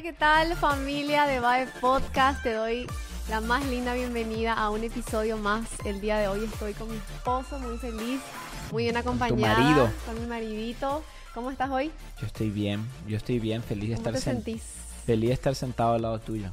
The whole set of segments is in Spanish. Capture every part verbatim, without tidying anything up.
Hola, ¿qué tal, familia de Bae Podcast? Te doy la más linda bienvenida a un episodio más. El día de hoy estoy con mi esposo, muy feliz, muy bien acompañada. Con tu marido. Con mi maridito. ¿Cómo estás hoy? Yo estoy bien, yo estoy bien, feliz de ¿Cómo estar te sen- sentís? feliz de estar sentado al lado tuyo.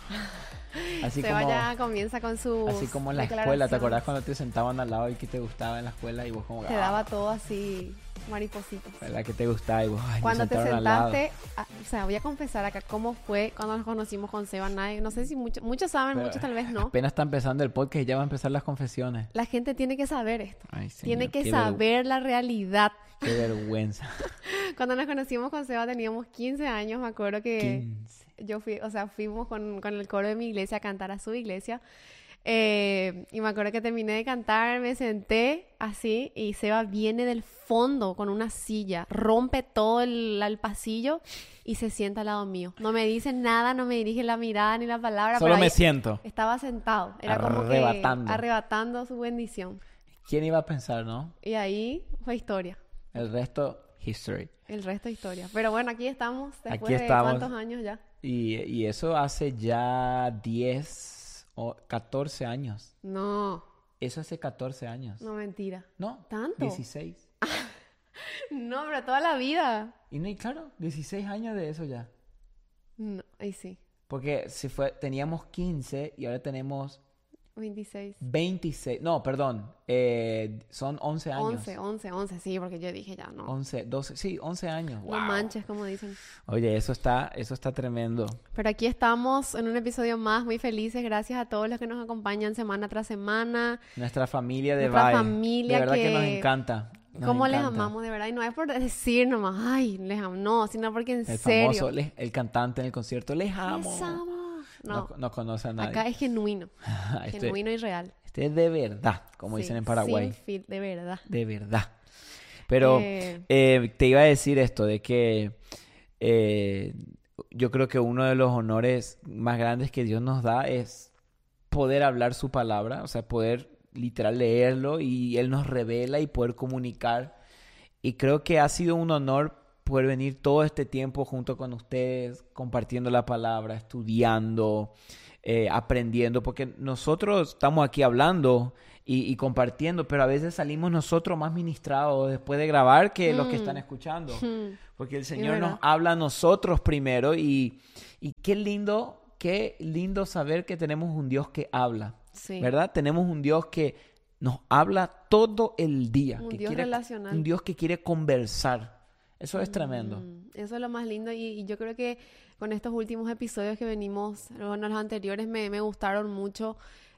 Así Seba como, ya comienza con su así como en la escuela, ¿te acordás cuando te sentaban al lado y que te gustaba en la escuela y vos como Te daba todo así, maripositas. ¿verdad que te gustaba? Y vos, ay, Cuando me te sentaron al lado. sentaste, ah, o sea, voy a confesar acá cómo fue cuando nos conocimos con Seba. Nadie, no sé si muchos, muchos saben, Pero muchos tal vez no. Apenas está empezando el podcast y ya va a empezar las confesiones. La gente tiene que saber esto. Ay, señor, Tiene que qué saber la realidad. ver- Qué vergüenza. Cuando nos conocimos con Seba teníamos quince años, me acuerdo que quince. yo fui, o sea, fuimos con, con el coro de mi iglesia a cantar a su iglesia. Eh, y me acuerdo que terminé de cantar, me senté así y Seba viene del fondo con una silla, rompe todo el, el pasillo y se sienta al lado mío. No me dice nada, no me dirige la mirada ni la palabra. Solo pero me ahí siento. estaba sentado, era Arrebatando. como que arrebatando su bendición. ¿Quién iba a pensar, no? Y ahí fue historia. El resto, history. El resto es historia. Pero bueno, aquí estamos después Aquí de estamos. cuántos años ya. Y, y eso hace ya diez o catorce años. No, Eso hace catorce años. no mentira. No, ¿Tanto? dieciséis. No, pero toda la vida. Y no, y claro, dieciséis años de eso ya. No, ahí sí. Porque si fue, teníamos quince y ahora tenemos veintiséis. veintiséis. No, perdón. eh, son once años. once, once, once, sí, porque yo dije ya no. once, doce, sí, once años. No Wow. manches, como dicen. Oye, eso está, eso está tremendo. Pero aquí estamos en un episodio más, muy felices. Gracias a todos los que nos acompañan semana tras semana. Nuestra familia de Nuestra Bae. familia De verdad que, que- nos encanta. Nos ¿Cómo les encanta. amamos, de verdad? Y no es por decir nomás, ay, les amo. No, sino porque en El serio. famoso, les- el cantante en el concierto, les amo. Les amo. No, No, no conoce a nadie. acá es genuino. este, Genuino y real. este es de verdad, como Sí, dicen en Paraguay. sin fil- de verdad. De verdad. Pero Eh, eh, te iba a decir esto, de que eh, yo creo que uno de los honores más grandes que Dios nos da es poder hablar su palabra, o sea, poder literal leerlo y Él nos revela y poder comunicar. Y creo que ha sido un honor poder venir todo este tiempo junto con ustedes, compartiendo la palabra, estudiando, eh, aprendiendo, porque nosotros estamos aquí hablando y, y compartiendo, pero a veces salimos nosotros más ministrados después de grabar que los que Mm. están escuchando, hmm, porque el Señor nos verdad. habla a nosotros primero y, y qué lindo, qué lindo saber que tenemos un Dios que habla, sí. ¿verdad? Tenemos un Dios que nos habla todo el día, Un que Dios quiere, relacional. un Dios que quiere conversar. Eso es tremendo. Mm, Eso es lo más lindo y, y yo creo que con estos últimos episodios que venimos, bueno, los anteriores me, me gustaron mucho.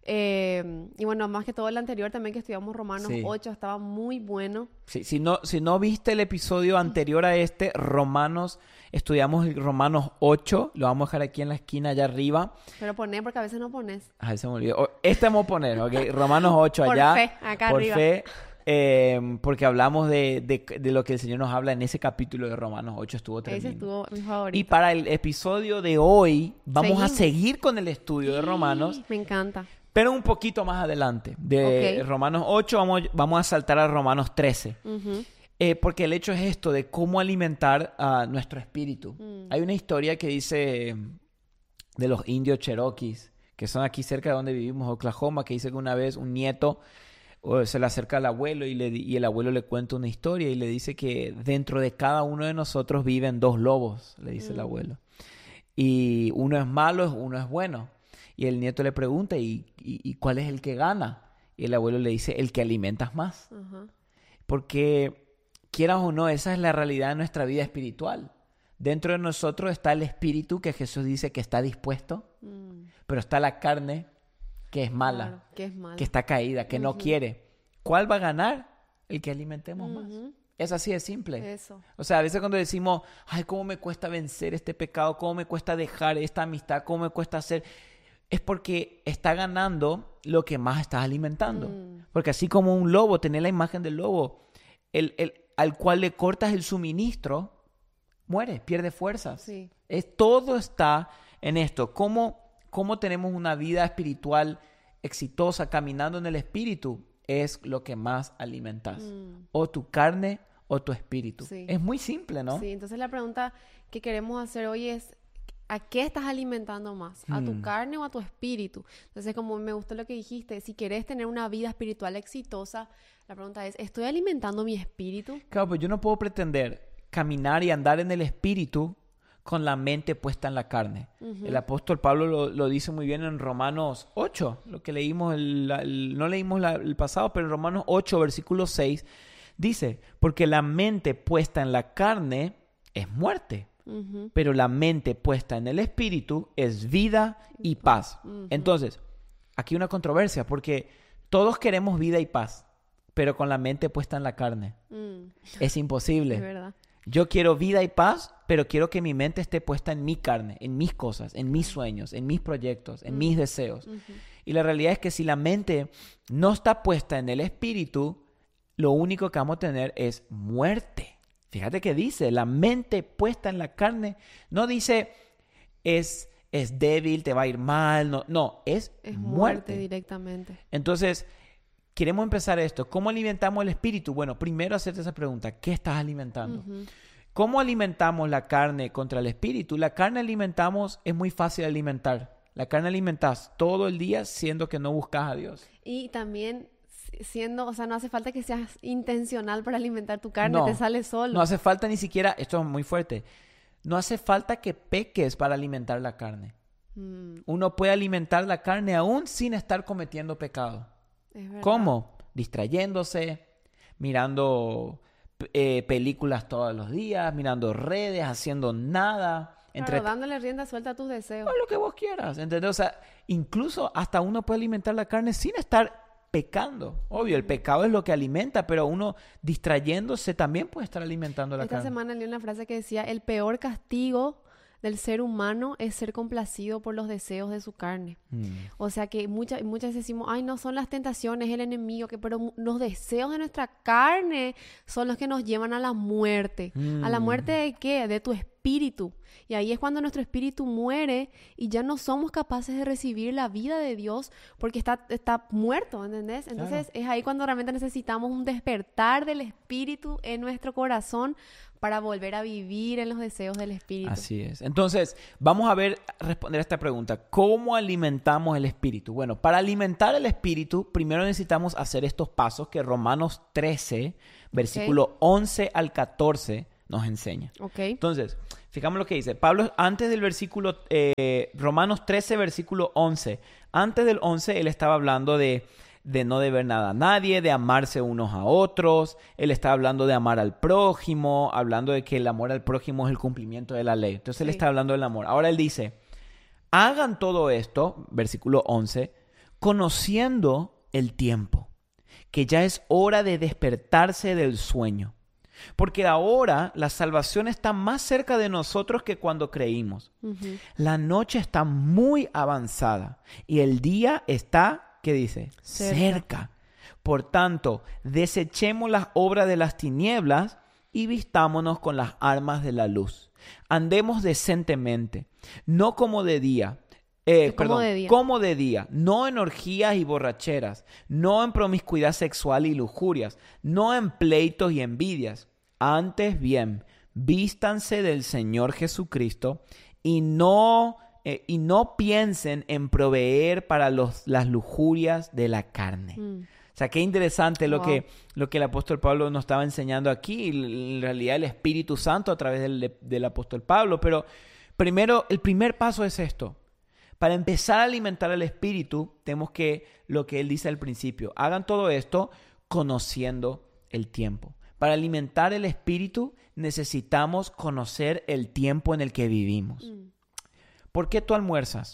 Eh, y bueno, más que todo el anterior también que estudiamos Romanos Sí. ocho, estaba muy bueno. Sí, si no, si no viste el episodio anterior a este, Romanos, estudiamos el Romanos ocho, lo vamos a dejar aquí en la esquina allá arriba. Pero poné porque a veces no pones. Ay, se me olvidó. Oh, este vamos a poner, ¿ok? Romanos ocho Por allá. fe, acá por arriba. fe, eh, porque hablamos de, de, de lo que el Señor nos habla en ese capítulo de Romanos ocho, estuvo tremendo. Ese estuvo mi Y favorito. para el episodio de hoy, vamos a Seguimos. seguir con el estudio de Romanos. Me encanta. Pero un poquito más adelante. De Ok. Romanos ocho vamos, vamos a saltar a Romanos trece. Ujú. Eh, porque el hecho es esto de cómo alimentar a nuestro espíritu. Mm. Hay una historia que dice eh, de los indios cherokees, que son aquí cerca de donde vivimos, Oklahoma, que dice que una vez un nieto o, se le acerca al abuelo y, le, di- y el abuelo le cuenta una historia y le dice que dentro de cada uno de nosotros viven dos lobos, le dice el Mm. abuelo. Y uno es malo, uno es bueno. Y el nieto le pregunta, ¿y, y, y cuál es el que gana? Y el abuelo le dice, el que alimentas más. Ajá. Porque, quieras o no, esa es la realidad de nuestra vida espiritual. Dentro de nosotros está el espíritu que Jesús dice que está dispuesto, Mm, pero está la carne que es mala, claro, que es malo. que está caída, que no quiere. ¿Cuál va a ganar? El que alimentemos más. Ujú. Es así de simple. Eso. O sea, a veces cuando decimos, ay, cómo me cuesta vencer este pecado, cómo me cuesta dejar esta amistad, cómo me cuesta hacer, es porque está ganando lo que más estás alimentando. Mm. Porque así como un lobo, tener la imagen del lobo, el, el, al cual le cortas el suministro, muere, pierde fuerzas. Sí. Es, todo está en esto. ¿Cómo, cómo tenemos una vida espiritual exitosa caminando en el espíritu? Es lo que más alimentas. Mm. O tu carne o tu espíritu. Sí. Es muy simple, ¿no? Sí, entonces la pregunta que queremos hacer hoy es, ¿A qué estás alimentando más? ¿A tu Hmm. carne o a tu espíritu? Entonces, como me gustó lo que dijiste, si querés tener una vida espiritual exitosa, la pregunta es, ¿estoy alimentando mi espíritu? Claro, pues yo no puedo pretender caminar y andar en el espíritu con la mente puesta en la carne. Ujú. El apóstol Pablo lo, lo dice muy bien en Romanos ocho, lo que leímos, el, el- no leímos la- el pasado, pero en Romanos ocho, versículo seis, dice, porque la mente puesta en la carne es muerte, Ujú. pero la mente puesta en el espíritu es vida y paz. Ujú. Entonces, aquí una controversia, porque todos queremos vida y paz, pero con la mente puesta en la carne. Mm, Es imposible. es verdad. Yo quiero vida y paz, pero quiero que mi mente esté puesta en mi carne, en mis cosas, en mis sueños, en mis proyectos, en Mm. mis deseos. Ujú. Y la realidad es que si la mente no está puesta en el espíritu, lo único que vamos a tener es muerte. Fíjate que dice, la mente puesta en la carne, no dice es, es débil, te va a ir mal, no, no, es, Es muerte. muerte directamente. Entonces, queremos empezar esto. ¿Cómo alimentamos el espíritu? Bueno, primero hacerte esa pregunta, ¿qué estás alimentando? Ujú. ¿Cómo alimentamos la carne contra el espíritu? La carne alimentamos, es muy fácil alimentar. La carne alimentas todo el día siendo que no buscas a Dios. Y también si- siendo, o sea, no hace falta que seas intencional para alimentar tu carne, No, te sale solo. No hace falta ni siquiera, esto es muy fuerte, no hace falta que peques para alimentar la carne. Mm, Uno puede alimentar la carne aún sin estar cometiendo pecado. es verdad. ¿Cómo? Distrayéndose, mirando eh, películas todos los días, mirando redes, haciendo nada. Entre Claro, dándole rienda suelta a tus deseos. lo que vos quieras, ¿entendés? O sea, incluso hasta uno puede alimentar la carne sin estar pecando. Obvio, el pecado es lo que alimenta, pero uno distrayéndose también puede estar alimentando la Esta carne. semana leí una frase que decía, el peor castigo del ser humano es ser complacido por los deseos de su carne. Mm. O sea que muchas, muchas veces decimos, ay, no son las tentaciones, el enemigo, que, pero mu- los deseos de nuestra carne son los que nos llevan a la muerte. ¿A la Mm. muerte de qué? De tu espíritu. Y ahí es cuando nuestro espíritu muere y ya no somos capaces de recibir la vida de Dios porque está, está muerto, ¿entendés? Entonces es ahí cuando realmente necesitamos un despertar del espíritu en nuestro corazón para volver a vivir en los deseos del espíritu. Así es. Entonces, vamos a ver, responder a esta pregunta. ¿Cómo alimentamos el espíritu? Bueno, para alimentar el espíritu, primero necesitamos hacer estos pasos que Romanos trece, versículo once al catorce, nos enseña. ¿Ok? Entonces, fijamos lo que dice. Pablo, antes del versículo, eh, Romanos trece, versículo once. Antes del once, él estaba hablando de, de no deber nada a nadie, de amarse unos a otros. Él estaba hablando de amar al prójimo, hablando de que el amor al prójimo es el cumplimiento de la ley. Entonces, él Sí. está hablando del amor. Ahora él dice, hagan todo esto, versículo once, conociendo el tiempo, que ya es hora de despertarse del sueño. Porque ahora la salvación está más cerca de nosotros que cuando creímos. Ujú. La noche está muy avanzada y el día está, ¿qué dice? Cerca. Cerca. Por tanto, desechemos las obras de las tinieblas y vistámonos con las armas de la luz. Andemos decentemente, no como de día. Eh, ¿Cómo perdón, de día? como de día, no en orgías y borracheras, no en promiscuidad sexual y lujurias, no en pleitos y envidias. Antes bien, vístanse del Señor Jesucristo y no, eh, y no piensen en proveer para los, las lujurias de la carne. Mm. O sea, qué interesante lo, Wow. que, lo que el apóstol Pablo nos estaba enseñando aquí, y en realidad el Espíritu Santo a través del, del apóstol Pablo. Pero primero, el primer paso es esto. Para empezar a alimentar el Espíritu, tenemos que, lo que él dice al principio, hagan todo esto conociendo el tiempo. Para alimentar el Espíritu necesitamos conocer el tiempo en el que vivimos. Mm. ¿Por qué tú almuerzas?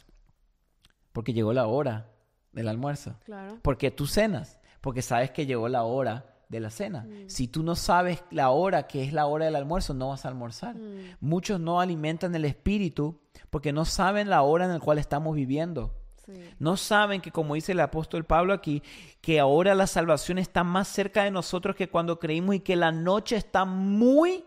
Porque llegó la hora del almuerzo. Claro. ¿Por qué tú cenas? Porque sabes que llegó la hora de la cena. Mm. Si tú no sabes la hora que es la hora del almuerzo, no vas a almorzar. Mm. Muchos no alimentan el espíritu porque no saben la hora en la cual estamos viviendo. Sí. No saben que, como dice el apóstol Pablo aquí, que ahora la salvación está más cerca de nosotros que cuando creímos y que la noche está muy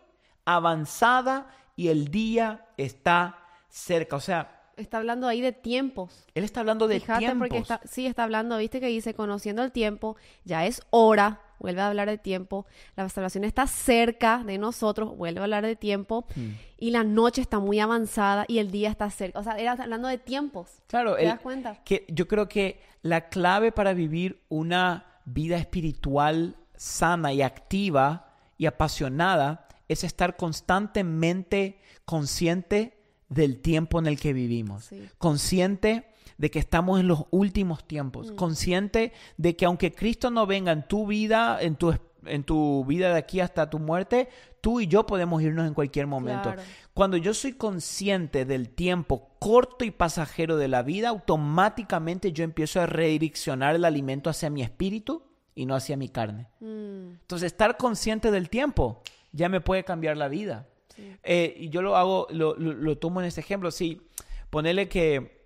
avanzada y el día está cerca. O sea, Está hablando ahí de tiempos. él está hablando de Fíjate tiempos. porque está, sí está hablando, viste que dice, conociendo el tiempo, ya es hora vuelve a hablar de tiempo. La salvación está cerca de nosotros, vuelve a hablar de tiempo. Mm. Y la noche está muy avanzada y el día está cerca. O sea, era hablando de tiempos. Claro. ¿Te el, das cuenta? Que yo creo que la clave para vivir una vida espiritual sana y activa y apasionada es estar constantemente consciente del tiempo en el que vivimos. Sí. Consciente de que estamos en los últimos tiempos. Mm. Consciente de que aunque Cristo no venga en tu vida, en tu, en tu vida de aquí hasta tu muerte, tú y yo podemos irnos en cualquier momento. Claro. Cuando yo soy consciente del tiempo corto y pasajero de la vida, automáticamente yo empiezo a redireccionar el alimento hacia mi espíritu y no hacia mi carne. Mm. Entonces, estar consciente del tiempo ya me puede cambiar la vida. Sí. Eh, y yo lo hago, lo, lo, lo tomo en este ejemplo. Sí, ponele que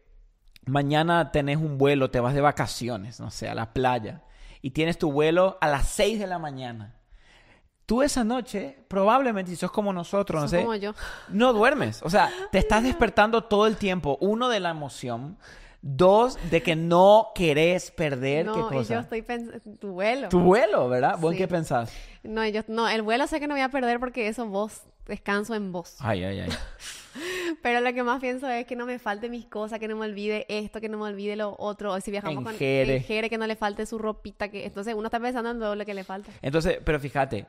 mañana tenés un vuelo, te vas de vacaciones, no sé, a la playa, y tienes tu vuelo a las seis de la mañana. Tú esa noche, probablemente, si sos como nosotros, no sos sé, como yo. No duermes. O sea, te estás despertando todo el tiempo. Uno, de la emoción. Dos, de que no querés perder. No, ¿Qué cosa? Y yo estoy pensando, tu vuelo. Tu vuelo, ¿verdad? ¿Vos sí. en qué pensás? No, yo, no, el vuelo sé que no voy a perder porque eso vos, descanso en vos. Ay, ay, ay. Pero lo que más pienso es que no me falte mis cosas, que no me olvide esto, que no me olvide lo otro. O si viajamos en con Jere. en Jere, que no le falte su ropita. Que entonces uno está pensando en todo lo que le falta. Entonces, pero fíjate.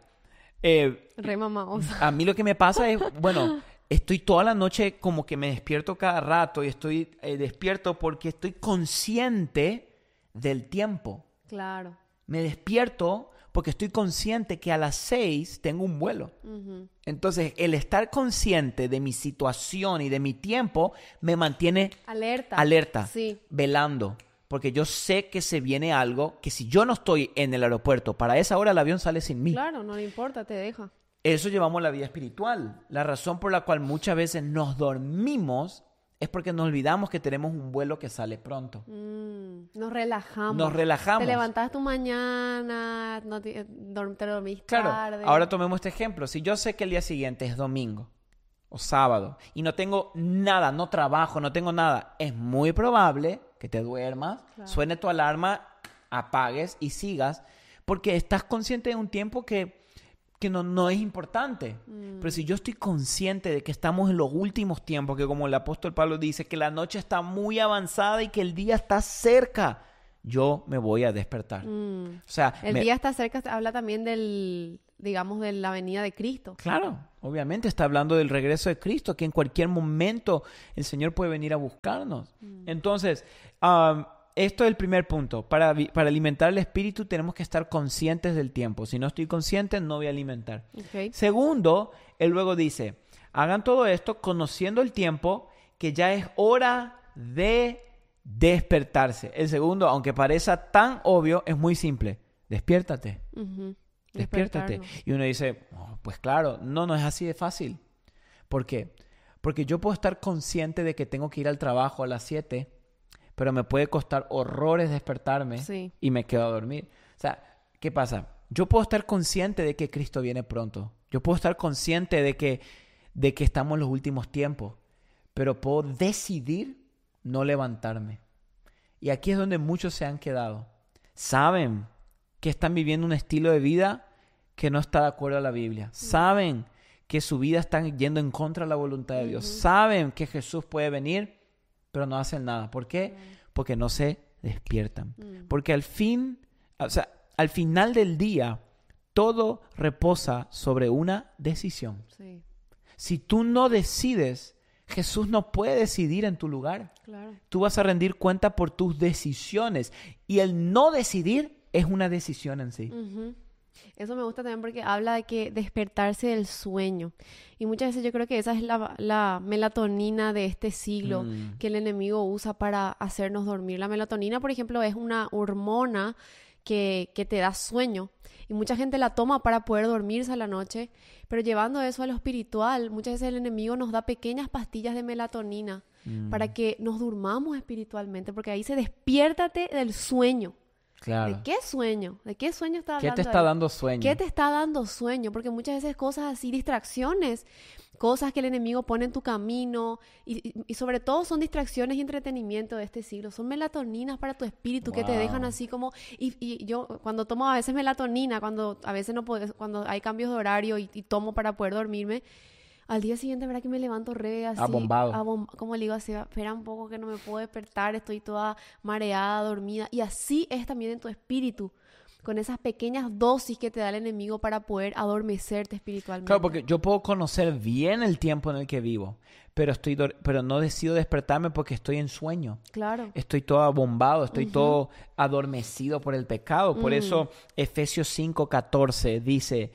Eh, Re mamaosa. A mí lo que me pasa es, bueno, estoy toda la noche como que me despierto cada rato y estoy eh, despierto porque estoy consciente del tiempo. Claro. Me despierto porque estoy consciente que a las seis tengo un vuelo. Uh-huh. Entonces, el estar consciente de mi situación y de mi tiempo me mantiene alerta, alerta sí. velando. Porque yo sé que se viene algo que si yo no estoy en el aeropuerto, para esa hora el avión sale sin mí. Claro, no le importa, te deja. Eso llevamos la vida espiritual. La razón por la cual muchas veces nos dormimos es porque nos olvidamos que tenemos un vuelo que sale pronto. Mm, nos relajamos. Nos relajamos. Te levantas tu mañana, no te, te dormís claro, tarde. Ahora tomemos este ejemplo. Si yo sé que el día siguiente es domingo o sábado y no tengo nada, no trabajo, no tengo nada, es muy probable que te duermas, claro. Suene tu alarma, apagues y sigas, porque estás consciente de un tiempo que, que no, no es importante. Mm. Pero si yo estoy consciente de que estamos en los últimos tiempos, que como el apóstol Pablo dice, que la noche está muy avanzada y que el día está cerca, yo me voy a despertar. Mm. O sea, el me... día está cerca, habla también del, digamos, de la venida de Cristo. Claro, obviamente está hablando del regreso de Cristo, que en cualquier momento el Señor puede venir a buscarnos. Mm. Entonces, um, esto es el primer punto. Para, para alimentar el espíritu tenemos que estar conscientes del tiempo. Si no estoy consciente, no voy a alimentar. Okay. Segundo, él luego dice, hagan todo esto conociendo el tiempo, que ya es hora de despertarse. El segundo, aunque parezca tan obvio, es muy simple. Despiértate. Uh-huh. Despiértate. Y uno dice, oh, pues claro, no, no es así de fácil. ¿Por qué? Porque yo puedo estar consciente de que tengo que ir al trabajo a las siete, pero me puede costar horrores despertarme sí. y me quedo a dormir. O sea, ¿qué pasa? Yo puedo estar consciente de que Cristo viene pronto. Yo puedo estar consciente de que, de que estamos en los últimos tiempos, pero puedo decidir no levantarme. Y aquí es donde muchos se han quedado. Saben que están viviendo un estilo de vida que no está de acuerdo a la Biblia. Saben que su vida está yendo en contra de la voluntad de Dios. Uh-huh. Saben que Jesús puede venir, pero no hacen nada. ¿Por qué? Uh-huh. Porque no se despiertan. Uh-huh. Porque al fin, o sea, al final del día, todo reposa sobre una decisión. Sí. Si tú no decides, Jesús no puede decidir en tu lugar. Claro. Tú vas a rendir cuenta por tus decisiones. Y el no decidir es una decisión en sí. Uh-huh. Eso me gusta también porque habla de que despertarse del sueño. Y muchas veces yo creo que esa es la, la melatonina de este siglo mm. que el enemigo usa para hacernos dormir. La melatonina, por ejemplo, es una hormona que, que te da sueño. Y mucha gente la toma para poder dormirse a la noche. Pero llevando eso a lo espiritual, muchas veces el enemigo nos da pequeñas pastillas de melatonina mm. para que nos durmamos espiritualmente. Porque ahí se despiértate del sueño. Claro. ¿De qué sueño? ¿De qué sueño está hablando? ¿Qué te está ahí? dando sueño? ¿Qué te está dando sueño? Porque muchas veces cosas así, distracciones, cosas que el enemigo pone en tu camino y, y, y sobre todo son distracciones y entretenimiento de este siglo, son melatoninas para tu espíritu Wow. que te dejan así como, y, y yo cuando tomo a veces melatonina, cuando a veces no puedo, cuando hay cambios de horario y, y tomo para poder dormirme, al día siguiente, ¿verdad? Que me levanto re así. Abombado. Abom como le digo así, espera un poco que no me puedo despertar, estoy toda mareada, dormida. Y así es también en tu espíritu, con esas pequeñas dosis que te da el enemigo para poder adormecerte espiritualmente. Claro, porque yo puedo conocer bien el tiempo en el que vivo, pero, estoy pero no decido despertarme porque estoy en sueño. Claro. Estoy todo abombado, estoy Uh-huh. todo adormecido por el pecado. Por Mm. eso Efesios cinco catorce dice,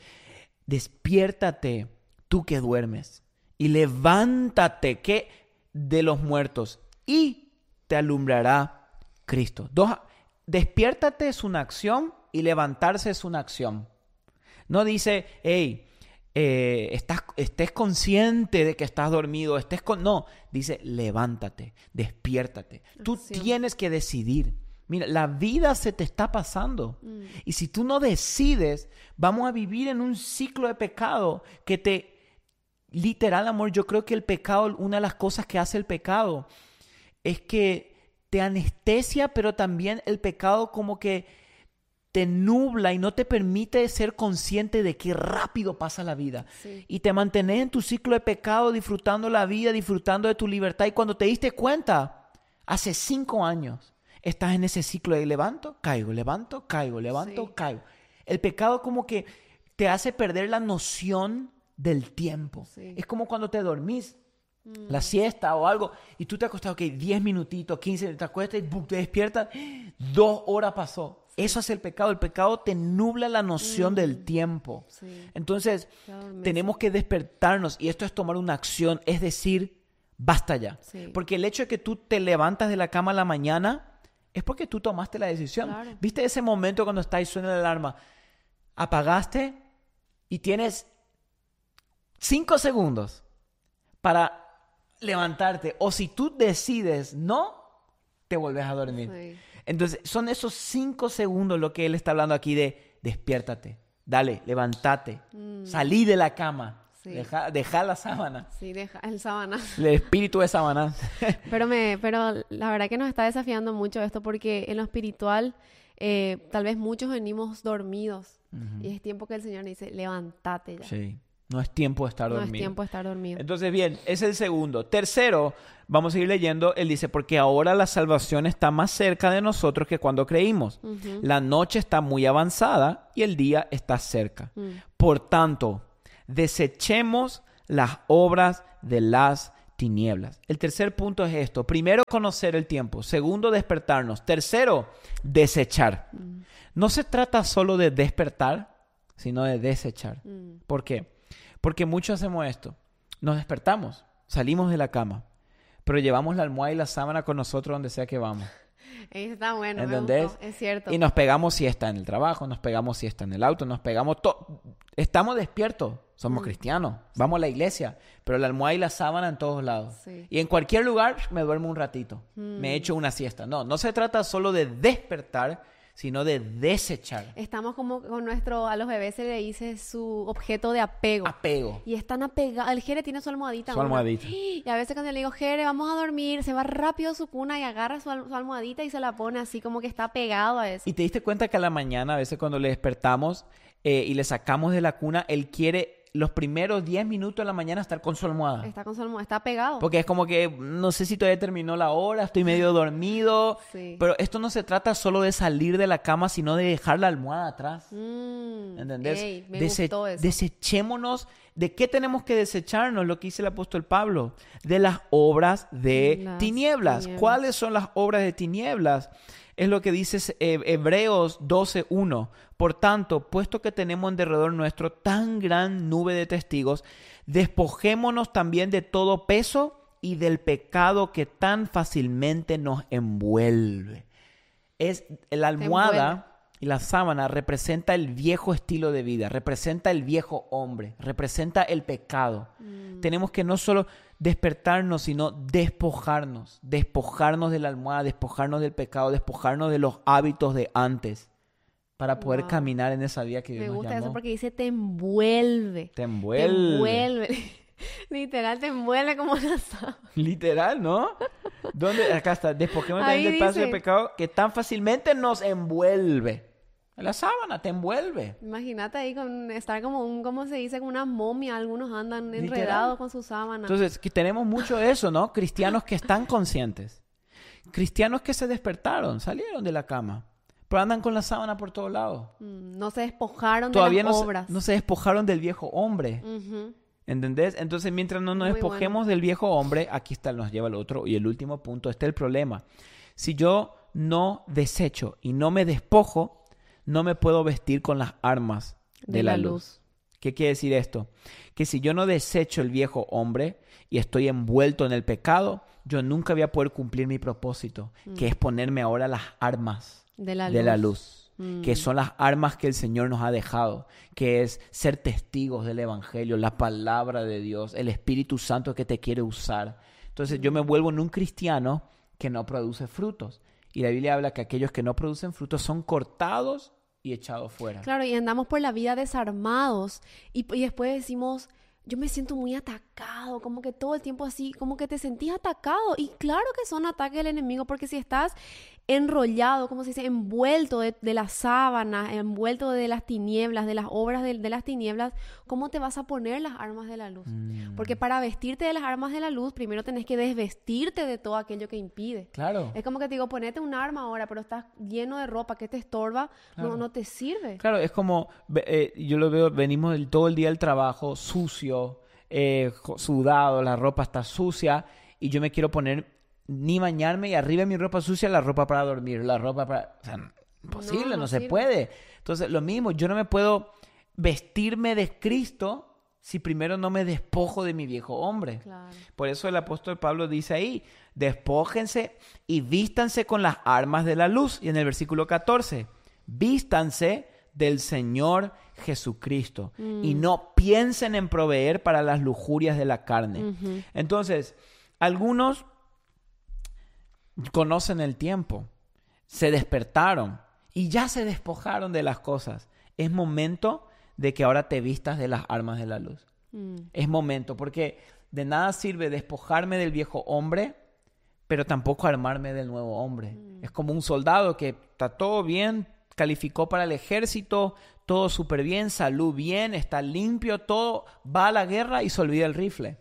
despiértate tú que duermes y levántate que de los muertos y te alumbrará Cristo. Dos, despiértate es una acción y levantarse es una acción. No dice, hey, eh, estás, estés consciente de que estás dormido, estés con... No, dice, levántate, despiértate. Tú Acción. tienes que decidir. Mira, la vida se te está pasando. Mm. Y si tú no decides, vamos a vivir en un ciclo de pecado que te... Literal, amor, yo creo que el pecado, una de las cosas que hace el pecado es que te anestesia, pero también el pecado como que te nubla y no te permite ser consciente de qué rápido pasa la vida. Sí. Y te mantienes en tu ciclo de pecado, disfrutando la vida, disfrutando de tu libertad. Y cuando te diste cuenta, hace cinco años, estás en ese ciclo de levanto, caigo, levanto, caigo, levanto, Sí. caigo. El pecado como que te hace perder la noción del tiempo. Sí. Es como cuando te dormís, Mm. la siesta o algo, y tú te acostas, ok, diez minutitos, quince, te acuestas y ¡bum! Te despiertas, dos horas pasó. Sí. Eso es el pecado. El pecado te nubla la noción Mm. del tiempo. Sí. Entonces, Te adormece. tenemos que despertarnos, y esto es tomar una acción, es decir, basta ya. Sí. Porque el hecho de que tú te levantas de la cama a la mañana es porque tú tomaste la decisión. Claro. ¿Viste ese momento cuando está y suena la alarma? Apagaste y tienes cinco segundos para levantarte. O si tú decides no, te vuelves a dormir. Sí. Entonces, son esos cinco segundos lo que él está hablando aquí de despiértate, dale, levántate, Mm. salí de la cama, Sí. deja, deja la sábana, Sí, deja el sábana. el espíritu de sábana. Pero, me, pero la verdad que nos está desafiando mucho esto porque en lo espiritual eh, tal vez muchos venimos dormidos Ujú. y es tiempo que el Señor nos dice, levántate ya. Sí, no es tiempo de estar No dormido. es tiempo de estar dormido. Entonces, bien, es el segundo. Tercero, vamos a seguir leyendo. Él dice, porque ahora la salvación está más cerca de nosotros que cuando creímos. Ujú. La noche está muy avanzada y el día está cerca. Mm. Por tanto, desechemos las obras de las tinieblas. El tercer punto es esto. Primero, conocer el tiempo. Segundo, despertarnos. Tercero, desechar. Mm. No se trata solo de despertar, sino de desechar. Mm. ¿Por qué? Porque muchos hacemos esto. Nos despertamos, salimos de la cama, pero llevamos la almohada y la sábana con nosotros donde sea que vamos. Eso está bueno, me ¿Entendés? gustó, es cierto. Y nos pegamos siesta en el trabajo, nos pegamos siesta en el auto, nos pegamos todo. Estamos despiertos, somos Mm. cristianos, vamos a la iglesia, pero la almohada y la sábana en todos lados. Sí. Y en cualquier lugar me duermo un ratito, Mm. me echo una siesta. No, no se trata solo de despertar, sino de desechar. Estamos como con nuestro, a los bebés se le dice su objeto de apego. Apego. Y están apegados. El Jere tiene su almohadita. Su ahora. almohadita. Y a veces cuando le digo, Jere, vamos a dormir, se va rápido a su cuna y agarra su, al- su almohadita y se la pone así como que está pegado a eso. Y te diste cuenta que a la mañana, a veces cuando le despertamos eh, y le sacamos de la cuna, él quiere los primeros diez minutos de la mañana estar con su almohada. Está con su almohada, está pegado. Porque es como que no sé si todavía terminó la hora, estoy medio dormido. Sí. Pero esto no se trata solo de salir de la cama, sino de dejar la almohada atrás. Mm, ¿Entendés? ey, me Dese- gustó eso. Desechémonos. ¿De qué tenemos que desecharnos? Lo que dice el apóstol Pablo. De las obras de Las tinieblas. tinieblas. ¿Cuáles son las obras de tinieblas? Es lo que dice eh, Hebreos doce uno. Por tanto, puesto que tenemos en derredor nuestro tan gran nube de testigos, despojémonos también de todo peso y del pecado que tan fácilmente nos envuelve. Es la almohada envuelve. y la sábana representa el viejo estilo de vida, representa el viejo hombre, representa el pecado. Mm. Tenemos que no solo despertarnos, sino despojarnos, despojarnos de la almohada, despojarnos del pecado, despojarnos de los hábitos de antes para poder Wow. caminar en esa vida que Dios Me nos gusta llamó. eso porque dice te envuelve. Te envuelve. Te envuelve. Literal, te envuelve como una sábana. Literal, ¿no? ¿Dónde? Acá está. Despojémonos Ahí también del pedazo de dice. pecado que tan fácilmente nos envuelve. La sábana te envuelve. Imagínate ahí con estar como un, ¿cómo se dice? Como una momia. Algunos andan Literal. enredados con su sábana. Entonces, que tenemos mucho de eso, ¿no? Cristianos que están conscientes. Cristianos que se despertaron, salieron de la cama, pero andan con la sábana por todos lados. Mm, no se despojaron Todavía de las no obras. se, no se despojaron del viejo hombre. Ujú. ¿Entendés? Entonces, mientras no nos Muy despojemos del viejo hombre, aquí está, nos lleva al otro. Y el último punto, este es el problema. Si yo no desecho y no me despojo, no me puedo vestir con las armas de, De la, la luz. luz. ¿Qué quiere decir esto? Que si yo no desecho el viejo hombre y estoy envuelto en el pecado, yo nunca voy a poder cumplir mi propósito, Mm. que es ponerme ahora las armas De la de luz. la luz, Mm. que son las armas que el Señor nos ha dejado, que es ser testigos del Evangelio, la palabra de Dios, el Espíritu Santo que te quiere usar. Entonces yo me vuelvo en un cristiano que no produce frutos. Y la Biblia habla que aquellos que no producen frutos son cortados y echados fuera. Claro, y andamos por la vida desarmados y, y después decimos, yo me siento muy atacado, como que todo el tiempo así, como que te sentís atacado. Y claro que son ataques del enemigo, porque si estás enrollado, como se dice, envuelto de, de las sábanas, envuelto de las tinieblas, de las obras de, de las tinieblas, ¿cómo te vas a poner las armas de la luz? Mm. Porque para vestirte de las armas de la luz, primero tenés que desvestirte de todo aquello que impide. Claro. Es como que te digo, ponete un arma ahora, pero estás lleno de ropa que te estorba, Claro. no, no te sirve. Claro, es como, ve- eh, yo lo veo, venimos el- todo el día del trabajo, sucio, eh, jo- sudado, la ropa está sucia y yo me quiero poner ni bañarme y arriba de mi ropa sucia la ropa para dormir, la ropa para... O sea, imposible, No, no, no se sirve. puede. Entonces, lo mismo, yo no me puedo vestirme de Cristo si primero no me despojo de mi viejo hombre. Claro. Por eso el apóstol Pablo dice ahí, despójense y vístanse con las armas de la luz. Y en el versículo catorce, vístanse del Señor Jesucristo Mm. y no piensen en proveer para las lujurias de la carne. Ujú. Entonces, algunos conocen el tiempo, se despertaron y ya se despojaron de las cosas. Es momento de que ahora te vistas de las armas de la luz. Mm. Es momento, porque de nada sirve despojarme del viejo hombre, pero tampoco armarme del nuevo hombre. Mm. Es como un soldado que está todo bien, calificó para el ejército, todo súper bien, salud bien, está limpio, todo, va a la guerra y se olvida el rifle.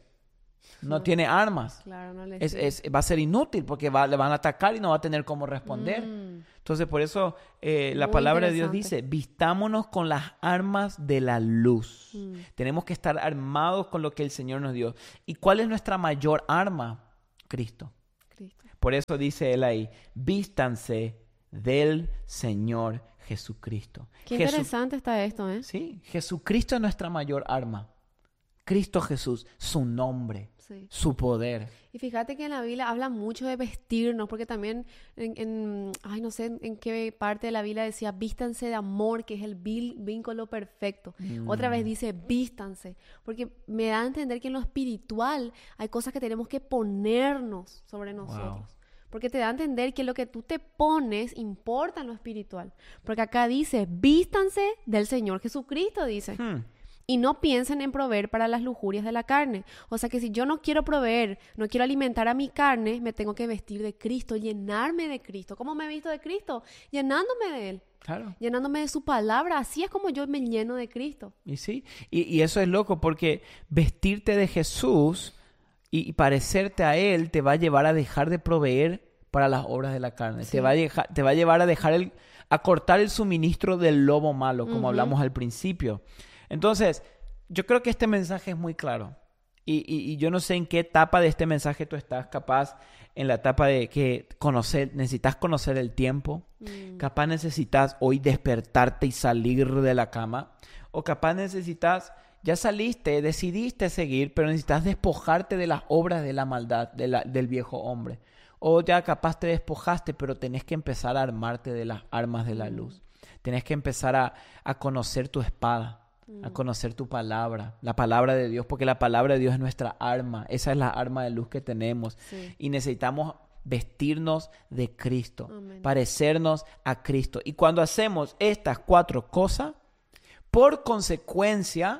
No Mm. tiene armas. Claro, no le Es, sirve. es- va a ser inútil porque va- le van a atacar y no va a tener cómo responder. Mm. Entonces, por eso eh, la Muy palabra de Dios interesante. dice, vistámonos con las armas de la luz. Mm. Tenemos que estar armados con lo que el Señor nos dio. ¿Y cuál es nuestra mayor arma? Cristo. Cristo. Por eso dice él ahí, vístanse del Señor Jesucristo. Qué Jesu- interesante está esto, ¿eh? Sí, Jesucristo es nuestra mayor arma. Cristo Jesús, su nombre, Sí. su poder. Y fíjate que en la Biblia habla mucho de vestirnos, porque también en, en- ay, no sé en, en qué parte de la Biblia decía, vístanse de amor, que es el vil- vínculo perfecto. Otra vez dice, vístanse, porque me da a entender que en lo espiritual hay cosas que tenemos que ponernos sobre nosotros. Porque te da a entender que lo que tú te pones importa en lo espiritual. Porque acá dice, vístanse del Señor Jesucristo, dice. Hmm. Y no piensen en proveer para las lujurias de la carne. O sea que si yo no quiero proveer, no quiero alimentar a mi carne, me tengo que vestir de Cristo, llenarme de Cristo. ¿Cómo me he visto de Cristo? Llenándome de Él, Claro. llenándome de su palabra. Así es como yo me lleno de Cristo. Y sí, y, y eso es loco porque vestirte de Jesús y, y parecerte a Él te va a llevar a dejar de proveer para las obras de la carne. Sí. Te va a dejar, te va a llevar a dejar el, a cortar el suministro del lobo malo, como Ujú. hablamos al principio. Entonces, yo creo que este mensaje es muy claro. Y, y, y yo no sé en qué etapa de este mensaje tú estás, capaz en la etapa de que conocer, necesitas conocer el tiempo, Mm. capaz necesitas hoy despertarte y salir de la cama, o capaz necesitas, ya saliste, decidiste seguir, pero necesitas despojarte de las obras de la maldad de la- del viejo hombre. O ya capaz te despojaste, pero tenés que empezar a armarte de las armas de la Mm. luz. Tenés que empezar a, a conocer tu espada, a conocer tu palabra, la palabra de Dios, porque la palabra de Dios es nuestra arma. Esa es la arma de luz que tenemos. Sí. Y necesitamos vestirnos de Cristo, Amén. parecernos a Cristo. Y cuando hacemos estas cuatro cosas, por consecuencia,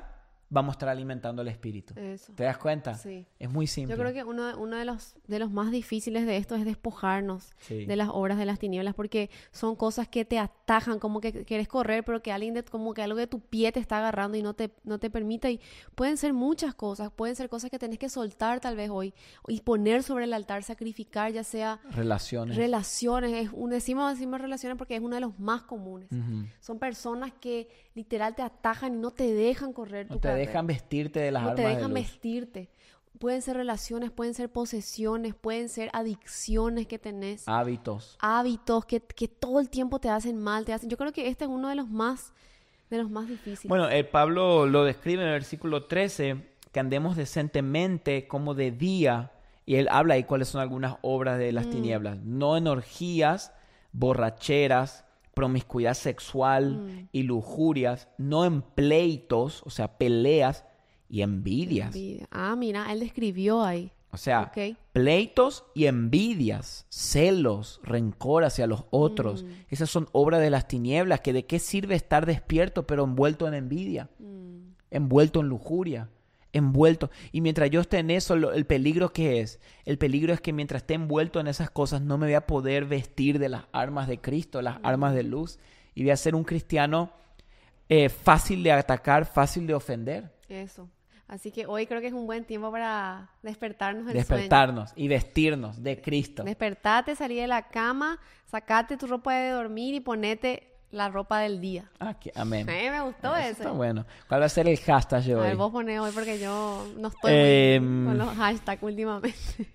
vamos a estar alimentando el espíritu. Eso. ¿Te das cuenta? Sí. Es muy simple. Yo creo que uno, uno de los de los más difíciles de esto es despojarnos Sí. de las obras de las tinieblas, porque son cosas que te atajan, como que quieres correr, pero que alguien de, como que algo de tu pie te está agarrando y no te, no te permite. Y pueden ser muchas cosas, pueden ser cosas que tenés que soltar tal vez hoy y poner sobre el altar, sacrificar, ya sea Relaciones. relaciones. Es un, decimos, decimos relaciones porque es uno de los más comunes. Ujú. Son personas que literal te atajan y no te dejan correr No tu te carrera. dejan vestirte de las No armas te de dejan luz. vestirte. Pueden ser relaciones, pueden ser posesiones, pueden ser adicciones que tenés, Hábitos. hábitos que, que todo el tiempo te hacen mal, te hacen. Yo creo que este es uno de los más, de los más difíciles. Bueno, el Pablo lo describe en el versículo trece, que andemos decentemente como de día, y él habla ahí cuáles son algunas obras de las Mm. tinieblas. No en orgías, borracheras, promiscuidad sexual Mm. y lujurias, no en pleitos, o sea, peleas y envidias. Envidia. Ah, mira, él describió ahí. O sea, Ok. pleitos y envidias, celos, rencor hacia los otros. Mm. Esas son obras de las tinieblas, que de qué sirve estar despierto pero envuelto en envidia, Mm. envuelto en lujuria, envuelto. Y mientras yo esté en eso, lo- el peligro ¿qué es? El peligro es que mientras esté envuelto en esas cosas no me voy a poder vestir de las armas de Cristo, las armas de luz, y voy a ser un cristiano eh, fácil de atacar, fácil de ofender. Eso. Así que hoy creo que es un buen tiempo para despertarnos del Despertarnos y vestirnos de Cristo. sueño. Despertate, salí de la cama, sacate tu ropa de dormir y ponete la ropa del día. Aquí, amén. Eh, me gustó Eso ese. está bueno. ¿Cuál va a ser el hashtag de A hoy? ver, vos ponés hoy porque yo no estoy Em, muy con los hashtags últimamente.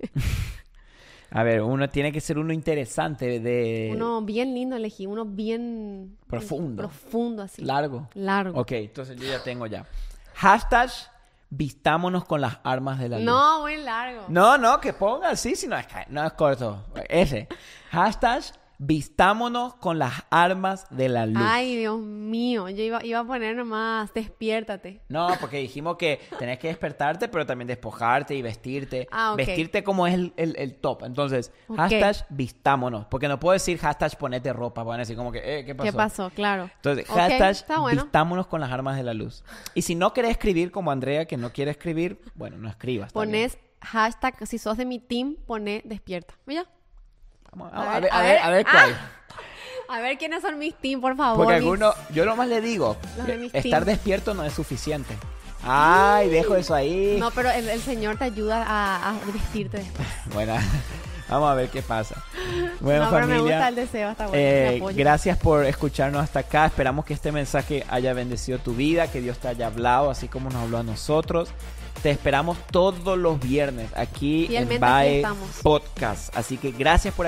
A ver, uno tiene que ser uno interesante, de Uno bien lindo elegí, uno bien... Profundo. Profundo, así. largo. Largo. Ok, entonces yo ya tengo ya. Hashtag vistámonos con las armas de la luz. No, muy largo. No, no, que ponga así, si no es, no es corto. Ese. Hashtag vistámonos con las armas de la luz. Ay, Dios mío. Yo iba, iba a poner nomás, despiértate. No, porque dijimos que tenés que despertarte, pero también despojarte y vestirte. Ah, ok. Vestirte como es el, el- el top. Entonces, Ok. hashtag vistámonos. Porque no puedo decir hashtag ponete ropa. Van a decir como que, eh, ¿qué pasó? ¿Qué pasó? Claro. Entonces, Ok, hashtag está bueno. vistámonos con las armas de la luz. Y si no querés escribir como Andrea, que no quiere escribir, bueno, no escribas. está bien. Pones hashtag, si sos de mi team, poné despierta. ¿Ya? Vamos, a vamos, a, ver, ver, a a ver, ver. a ver Ah, cuál. A ver quiénes son mis team, por favor. Porque mis- algunos, yo nomás le digo, Los de mis estar team. despierto no es suficiente. Ay, dejo eso ahí. No, pero el, el Señor te ayuda a, a vestirte después. Bueno, vamos a ver qué pasa. Bueno, no, pero me familia, gusta el deseo, está bueno. eh, te apoyo. gracias por escucharnos hasta acá. Esperamos que este mensaje haya bendecido tu vida, que Dios te haya hablado, así como nos habló a nosotros. Te esperamos todos los viernes aquí en Fielmente aquí Bae estamos. Podcast. Así que gracias por